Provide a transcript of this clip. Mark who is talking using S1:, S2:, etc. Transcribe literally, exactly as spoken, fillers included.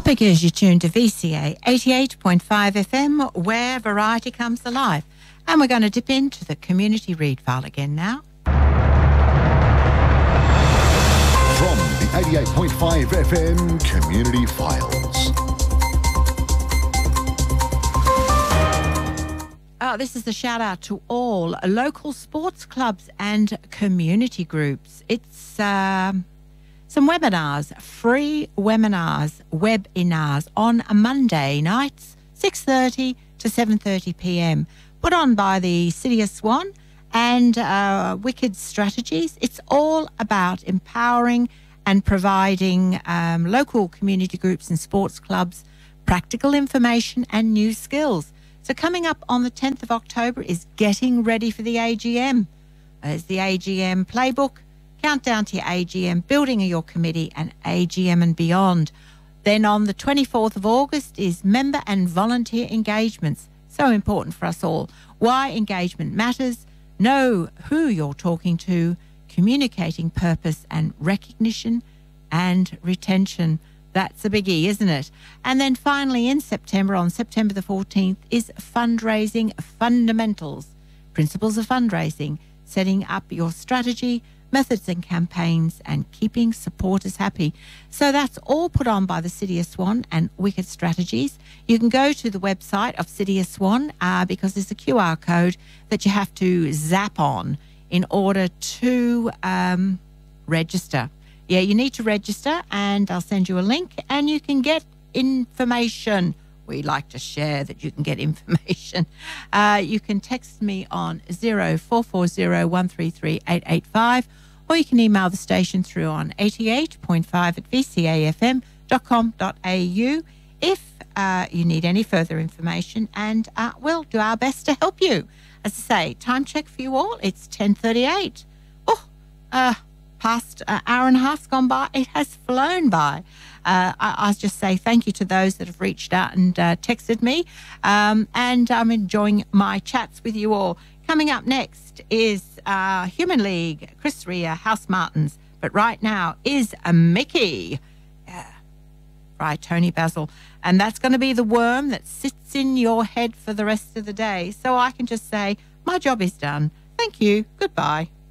S1: Because you're tuned to V C A eighty-eight point five F M, where variety comes alive. And we're going to dip into the community read file again now.
S2: From the eighty-eight point five F M Community Files.
S1: Oh, this is a shout out to all local sports clubs and community groups. It's um, some webinars, free webinars, webinars on a Monday nights, six thirty to seven thirty p m, put on by the City of Swan and uh, Wicked Strategies. It's all about empowering and providing um, local community groups and sports clubs practical information and new skills. So coming up on the tenth of October is getting ready for the A G M. There's the A G M playbook, countdown to your A G M, building of your committee and A G M and beyond. Then on the twenty-fourth of August is member and volunteer engagements. So important for us all. Why engagement matters, know who you're talking to, communicating purpose and recognition and retention. That's a biggie, isn't it? And then finally in September, on September the fourteenth, is fundraising fundamentals, principles of fundraising, setting up your strategy, methods and campaigns, and keeping supporters happy. So that's all put on by the City of Swan and Wicked Strategies. You can go to the website of City of Swan uh, because there's a Q R code that you have to zap on in order to um, register. Yeah, you need to register, and I'll send you a link and you can get information. We like to share that you can get information. Uh, you can text me on zero four four zero one three three eight eight five, or you can email the station through on eighty-eight point five at v c a f m dot com dot a u if uh, you need any further information, and uh, we'll do our best to help you. As I say, time check for you all, it's ten thirty-eight. Oh, uh, past an uh, hour and a half's gone by. It has flown by. Uh, I, I'll just say thank you to those that have reached out and uh, texted me. Um, and I'm enjoying my chats with you all. Coming up next is uh, Human League, Chris Rea, House Martins. But right now is a Mickey. Yeah. Right, Tony Basil. And that's going to be the worm that sits in your head for the rest of the day. So I can just say, my job is done. Thank you. Goodbye.